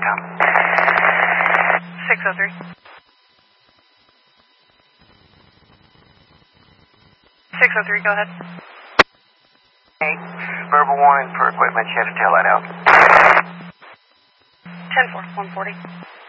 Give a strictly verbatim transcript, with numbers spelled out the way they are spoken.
Tom. six oh three. six oh three, go ahead. Hey, verbal warning for equipment, shift tail light out. ten four, one forty.